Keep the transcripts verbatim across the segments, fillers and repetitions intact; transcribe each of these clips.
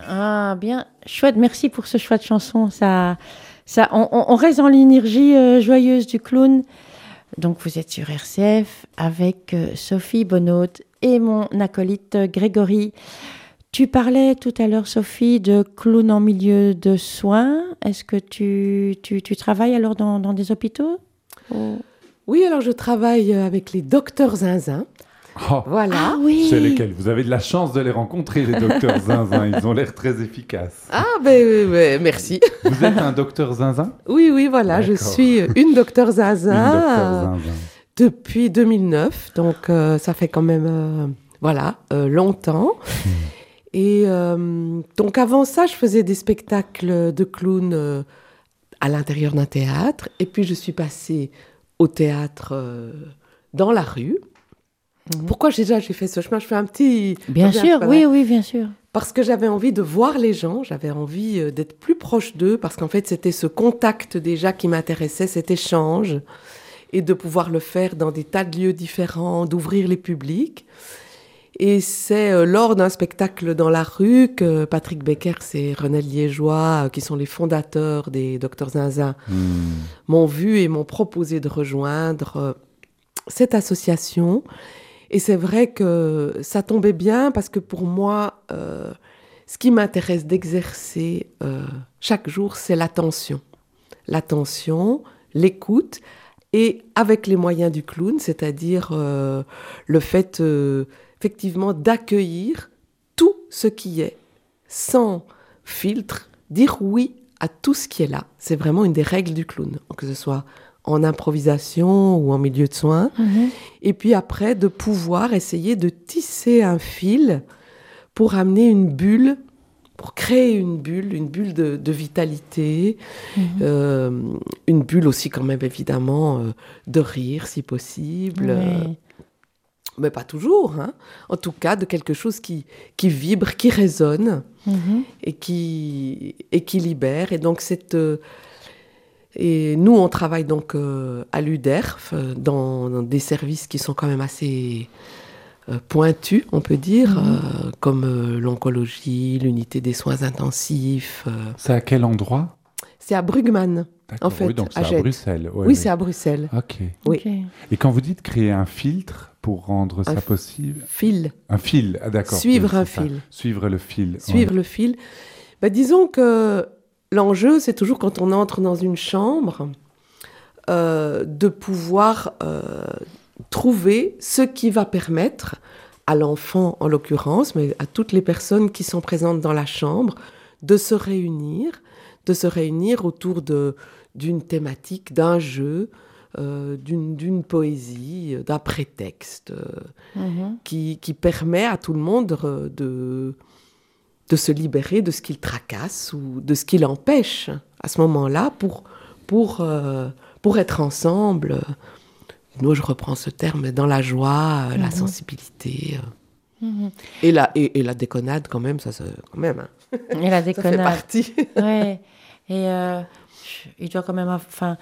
Ah, bien, chouette, merci pour ce choix de chanson. Ça, ça, on, on- on reste dans l'énergie euh, joyeuse du clown. Donc, vous êtes sur R C F avec euh, Sophie Bonnaud et mon acolyte euh, Grégory. Tu parlais tout à l'heure, Sophie, de clown en milieu de soins. Est-ce que tu, tu, tu travailles alors dans, dans des hôpitaux? Ou- Oui, alors je travaille avec les docteurs Zinzin. Oh, Voilà. Ah oui. c'est lesquels? Vous avez de la chance de les rencontrer, les docteurs Zinzin. Ils ont l'air très efficaces. Ah, ben euh, ben, merci. Vous êtes un docteur Zinzin? Oui, oui, voilà, je D'accord. suis une docteur Zinzin Une docteur euh, Zinzin. depuis deux mille neuf. Donc, euh, ça fait quand même, euh, voilà, euh, longtemps. Et euh, donc, avant ça, je faisais des spectacles de clown euh, à l'intérieur d'un théâtre. Et puis, je suis passée au théâtre euh, dans la rue. Pourquoi déjà j'ai fait ce chemin? Je fais un petit... Bien un sûr, petit- oui, oui, bien sûr. Parce que j'avais envie de voir les gens, j'avais envie euh, d'être plus proche d'eux, parce qu'en fait, c'était ce contact déjà qui m'intéressait, cet échange, et de pouvoir le faire dans des tas de lieux différents, d'ouvrir les publics. Et c'est euh, lors d'un spectacle dans la rue que Patrick Beckers et René Liégeois, euh, qui sont les fondateurs des Docteurs Zinzin, Hmm. m'ont vu et m'ont proposé de rejoindre euh, cette association. Et c'est vrai que ça tombait bien parce que pour moi, euh, ce qui m'intéresse d'exercer euh, chaque jour, c'est l'attention. L'attention, l'écoute, et avec les moyens du clown, c'est-à-dire euh, le fait euh, effectivement d'accueillir tout ce qui est, sans filtre, dire oui à tout ce qui est là. C'est vraiment une des règles du clown, que ce soit en improvisation ou en milieu de soins. Mhm. Et puis après, de pouvoir essayer de tisser un fil pour amener une bulle, pour créer une bulle, une bulle de, de vitalité, Mhm. euh, une bulle aussi quand même évidemment euh, de rire si possible, euh, Oui. mais pas toujours, hein. En tout cas de quelque chose qui, qui vibre, qui résonne Mhm. et qui, et qui libère. Et donc cette... euh, Et nous, on travaille donc euh, à l'U D E R F, euh, dans, dans des services qui sont quand même assez euh, pointus, on peut dire, Mhm. euh, comme euh, l'oncologie, l'unité des soins intensifs. euh. C'est à quel endroit? C'est à Brugman, D'accord, en fait, oui, donc c'est à à, Gênes. Bruxelles. Ouais, Oui, oui. c'est à Bruxelles. Ok. Oui. Ok. Et quand vous dites créer un filtre pour rendre Un ça f- possible, Fil, un fil, ah d'accord. Suivre oui, un c'est ça. fil. Suivre le fil. suivre ouais. le fil. Ben, disons que l'enjeu, c'est toujours quand on entre dans une chambre, euh, de pouvoir euh, trouver ce qui va permettre à l'enfant, en l'occurrence, mais à toutes les personnes qui sont présentes dans la chambre, de se réunir, de se réunir autour de, d'une thématique, d'un jeu, euh, d'une, d'une poésie, d'un prétexte, euh, Mhm. qui, qui permet à tout le monde euh, de, de se libérer de ce qui le tracasse ou de ce qui l'empêche à ce moment-là pour, pour, euh, pour être ensemble. Moi, je reprends ce terme, dans la joie, euh, la Mhm. sensibilité. euh. Mhm. Et, la, et, et la déconnade, quand même, ça, ça quand même, hein, Et la ça fait déconnade. partie. Ouais. Et euh, je- il doit quand même, avoir- enfin,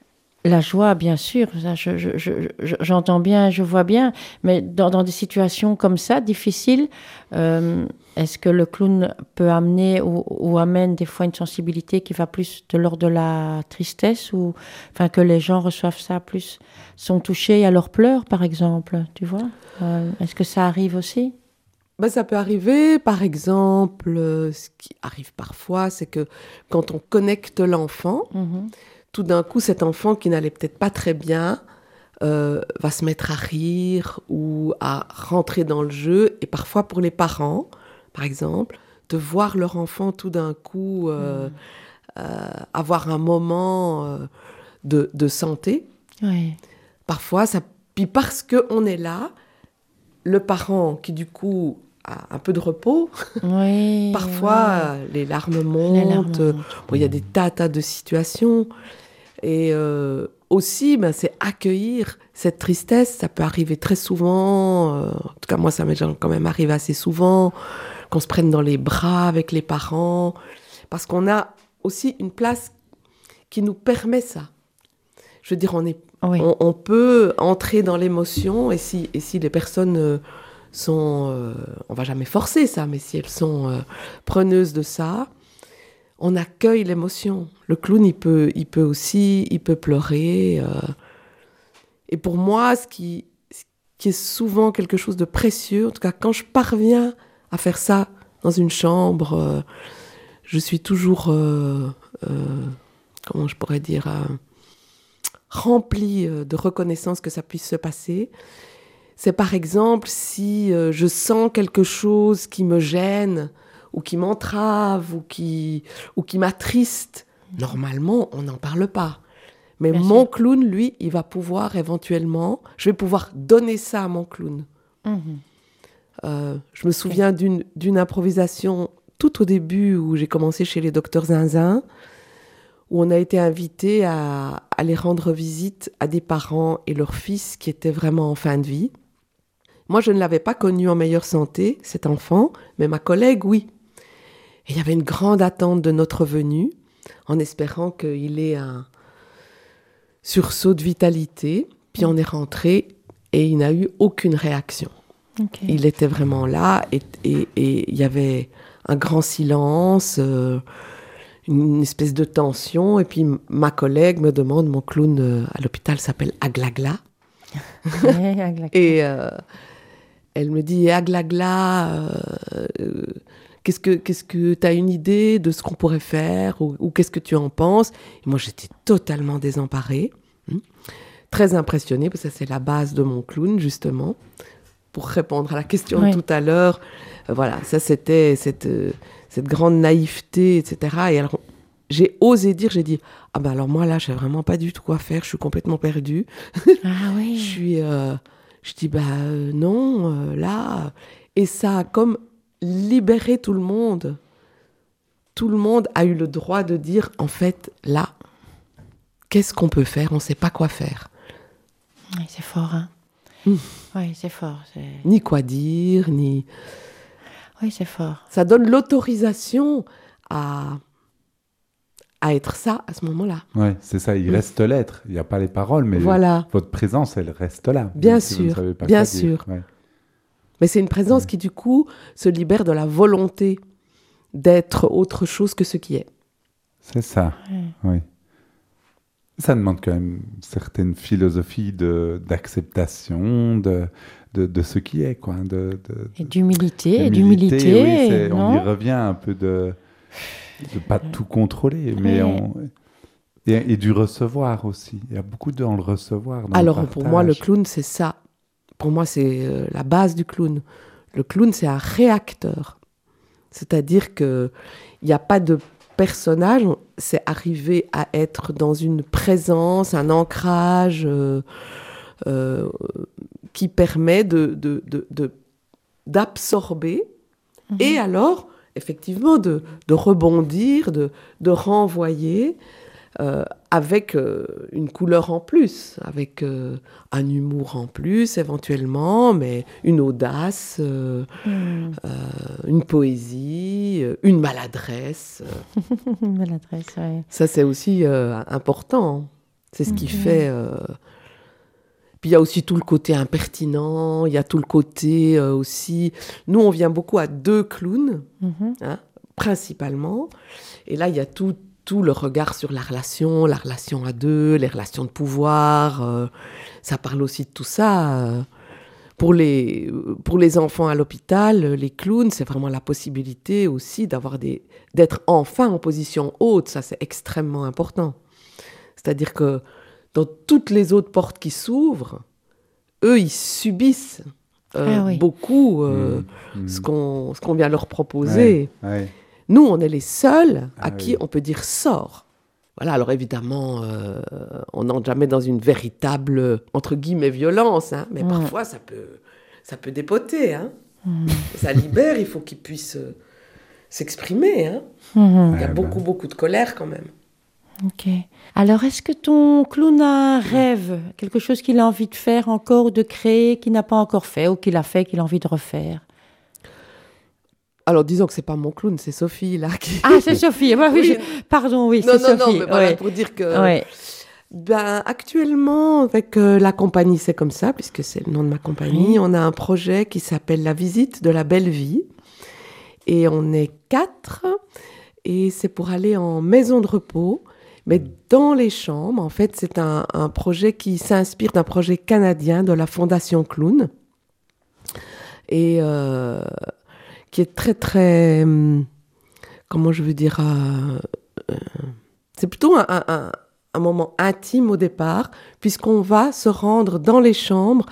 la joie, bien sûr. Ça, je, je- je- je- j'entends bien, je vois bien. Mais dans, dans des situations comme ça, difficiles, euh, est-ce que le clown peut amener ou, ou amène des fois une sensibilité qui va plus de l'ordre de la tristesse, ou enfin que les gens reçoivent ça plus, sont touchés à leurs pleurs, par exemple, tu vois? Euh, est-ce que ça arrive aussi? Ben, ça peut arriver, par exemple, euh, ce qui arrive parfois, c'est que quand on connecte l'enfant, Mhm. tout d'un coup, cet enfant qui n'allait peut-être pas très bien euh, va se mettre à rire ou à rentrer dans le jeu. Et parfois, pour les parents, par exemple, de voir leur enfant tout d'un coup euh, euh, avoir un moment euh, de, de santé. Ouais. Parfois, ça... Puis parce qu'on est là, le parent qui, du coup, a un peu de repos, Oui. parfois, oui. euh, les larmes Les montent. larmes montent. Bon, il y a des tas, tas de situations. Et euh, aussi, ben, c'est accueillir cette tristesse. Ça peut arriver très souvent. euh, en tout cas, moi, ça m'est déjà quand même arrivé assez souvent. Qu'on se prenne dans les bras avec les parents. Parce qu'on a aussi une place qui nous permet ça. Je veux dire, on, est, Oui. on, on peut entrer dans l'émotion. Et si, et si les personnes euh, sont, euh, on va jamais forcer ça, mais si elles sont euh, preneuses de ça, on accueille l'émotion. Le clown, il peut, il peut aussi, il peut pleurer. Euh, et pour moi, ce qui, ce qui est souvent quelque chose de précieux, en tout cas, quand je parviens à faire ça dans une chambre, euh, je suis toujours, euh, euh, comment je pourrais dire, euh, remplie de reconnaissance que ça puisse se passer. C'est par exemple si euh, je sens quelque chose qui me gêne, ou qui m'entrave, ou qui, ou qui m'attriste. Normalement, on n'en parle pas. Mais Bien mon sûr. Clown, lui, il va pouvoir éventuellement... Je vais pouvoir donner ça à mon clown. Mmh. Euh, je me souviens d'une, d'une improvisation tout au début où j'ai commencé chez les docteurs Zinzin, où on a été invité à aller rendre visite à des parents et leur fils qui étaient vraiment en fin de vie. Moi, je ne l'avais pas connu en meilleure santé, cet enfant, mais ma collègue, oui. Et il y avait une grande attente de notre venue, en espérant qu'il ait un sursaut de vitalité. Puis on est rentré et il n'a eu aucune réaction. Okay. Il était vraiment là et, et, et il y avait un grand silence, euh, une espèce de tension. Et puis ma collègue me demande, mon clown euh, à l'hôpital s'appelle Aglagla. Ouais, Aglagla. Et euh, elle me dit, Aglagla... Euh, euh, Qu'est-ce que, qu'est-ce que tu as une idée de ce qu'on pourrait faire ou, ou qu'est-ce que tu en penses? Et moi, j'étais totalement désemparée, hein, très impressionnée, parce que ça, c'est la base de mon clown, justement. Pour répondre à la question oui. de tout à l'heure, euh, voilà, ça, c'était cette, euh, cette grande naïveté, et cetera. Et alors, j'ai osé dire, j'ai dit, ah ben alors moi, là, je sais vraiment pas du tout quoi faire, je suis complètement perdue. Ah oui. je suis, euh, je dis, bah euh, non, euh, là... Et ça a comme... libérer tout le monde. Tout le monde a eu le droit de dire, en fait, là, qu'est-ce qu'on peut faire? On ne sait pas quoi faire. Oui, c'est fort, hein mmh. Oui, c'est fort. C'est... Ni quoi dire, ni... Oui, c'est fort. Ça donne l'autorisation à, à être ça, à ce moment-là. Oui, c'est ça, il mmh. reste l'être. Il n'y a pas les paroles, mais voilà. votre présence, elle reste là. Bien sûr, si bien sûr. Ouais. Mais c'est une présence ouais. qui, du coup, se libère de la volonté d'être autre chose que ce qui est. C'est ça, ouais. oui. Ça demande quand même une certaine philosophie de, d'acceptation de, de, de ce qui est, quoi. De, de, et d'humilité, d'humilité, d'humilité oui, c'est, on y revient un peu de ne pas tout contrôler, mais ouais. on... Et, et du recevoir aussi. Il y a beaucoup de dans le recevoir. Dans Alors, le pour moi, le clown, c'est ça. Pour moi, c'est euh, la base du clown. Le clown, c'est un réacteur. C'est-à-dire qu'il n'y a pas de personnage, c'est arriver à être dans une présence, un ancrage euh, euh, qui permet de, de, de, de, d'absorber mmh. et alors, effectivement, de, de rebondir, de, de renvoyer euh, avec euh, une couleur en plus, avec euh, un humour en plus éventuellement, mais une audace, euh, mmh. euh, une poésie, une maladresse. Une maladresse, oui. Ça, c'est aussi euh, important. C'est ce mmh. qui fait... Euh... Puis il y a aussi tout le côté impertinent, il y a tout le côté euh, aussi... Nous, on vient beaucoup à deux clowns, mmh. hein, principalement. Et là, il y a tout... tout le regard sur la relation, la relation à deux, les relations de pouvoir, euh, ça parle aussi de tout ça. Euh, pour, les, pour les enfants à l'hôpital, les clowns, c'est vraiment la possibilité aussi d'avoir des, d'être enfin en position haute, ça c'est extrêmement important. C'est-à-dire que dans toutes les autres portes qui s'ouvrent, eux, ils subissent euh, ah oui. beaucoup euh, mmh, mmh. Ce, qu'on, ce qu'on vient leur proposer. Ouais, ouais. Nous, on est les seuls à ah, qui oui. on peut dire « sors ». Voilà, alors évidemment, euh, on n'entre jamais dans une véritable, entre guillemets, violence, hein, mais mmh. parfois, ça peut, ça peut dépoter. Hein. Mmh. Ça libère, il faut qu'ils puissent euh, s'exprimer. Hein. Mmh. Il y a ah, beaucoup, ben. beaucoup de colère quand même. Ok. Alors, est-ce que ton clown a un rêve, quelque chose qu'il a envie de faire encore, de créer, qu'il n'a pas encore fait, ou qu'il a fait, qu'il a envie de refaire ? Alors, disons que c'est pas mon clown, c'est Sophie, là. Qui... Ah, c'est Sophie. Bah, oui, oui. Je... Pardon, oui, non, c'est non, Sophie. Non, mais voilà, ouais. pour dire que... Ouais. Ben, actuellement, avec euh, la compagnie C'est comme ça, puisque c'est le nom de ma compagnie, Oui. on a un projet qui s'appelle La visite de la belle vie. Et on est quatre, et c'est pour aller en maison de repos, mais dans les chambres. En fait, c'est un, un projet qui s'inspire d'un projet canadien de la Fondation Clown, et euh, qui est très, très... hum, comment je veux dire euh, euh, c'est plutôt un, un, un, un moment intime au départ, puisqu'on va se rendre dans les chambres,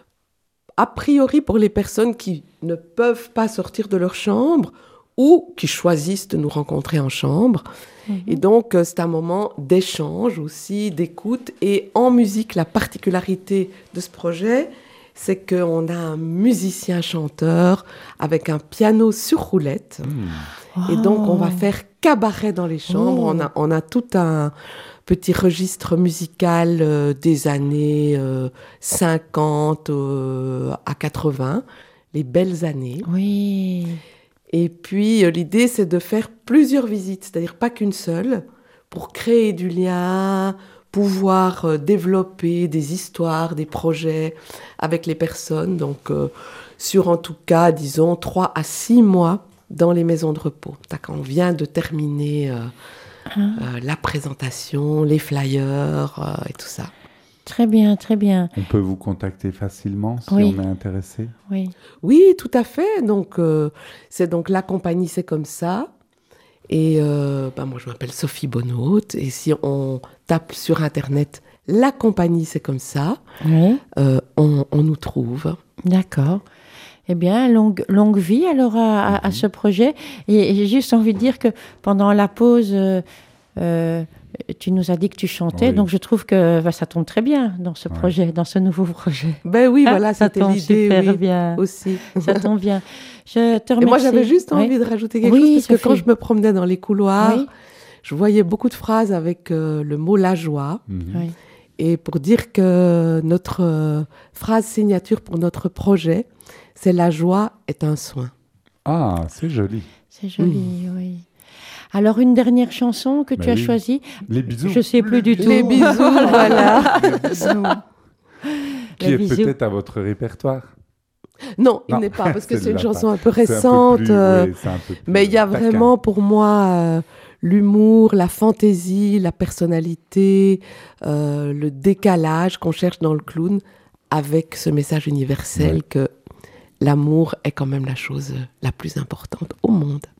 a priori pour les personnes qui ne peuvent pas sortir de leur chambre ou qui choisissent de nous rencontrer en chambre. Mhm. Et donc, euh, c'est un moment d'échange aussi, d'écoute. Et en musique, la particularité de ce projet, c'est qu'on a un musicien-chanteur avec un piano sur roulette. Hmm. Et donc, on va Oh. faire cabaret dans les chambres. Oh. On a, on a tout un petit registre musical euh, des années euh, cinquante euh, à quatre-vingts, les belles années. Oui. Et puis, euh, l'idée, c'est de faire plusieurs visites, c'est-à-dire pas qu'une seule, pour créer du lien, pouvoir euh, développer des histoires, des projets avec les personnes. Donc, euh, sur en tout cas, disons, trois à six mois dans les maisons de repos. Tac, on vient de terminer euh, Ah. euh, la présentation, les flyers euh, et tout ça. Très bien, très bien. On peut vous contacter facilement si Oui. on est intéressé. Oui. Oui, tout à fait. Donc, euh, c'est donc la compagnie C'est comme ça. Et euh, bah, moi, je m'appelle Sophie Bonnaud. Et si on tape sur Internet la compagnie C'est comme ça, Oui. euh, on, on nous trouve. D'accord. Eh bien, longue, longue vie alors à, à- à ce projet. Et, et j'ai juste envie de dire que pendant la pause, euh, euh, tu nous as dit que tu chantais, Oui. donc je trouve que bah, ça tombe très bien dans ce Ouais. projet, dans ce nouveau projet. Ben oui, Ah, voilà, ça c'était tombe l'idée, super oui, bien. aussi. Ça tombe bien. Je te Et remercie. moi, j'avais juste Oui. envie de rajouter quelque Oui, chose, parce que quand Sophie. je me promenais dans les couloirs, Oui. je voyais beaucoup de phrases avec euh, le mot la joie. Mhm. Oui. Et pour dire que notre euh, phrase signature pour notre projet, c'est la joie est un soin. Ah, c'est joli. C'est joli, oui. Alors, une dernière chanson que Bah tu as oui. choisie. Les bisous. Je sais plus du tout. Les bisous, voilà. Les bisous. Qui Les est bisous. peut-être à votre répertoire. Non, il Non, n'est pas, parce que c'est une celle-là chanson pas. un peu C'est un peu récente. plus- euh, oui, c'est un peu plus mais il y a taquin. vraiment pour moi euh, l'humour, la fantaisie, la personnalité, euh, le décalage qu'on cherche dans le clown avec ce message universel Ouais. que l'amour est quand même la chose la plus importante au monde.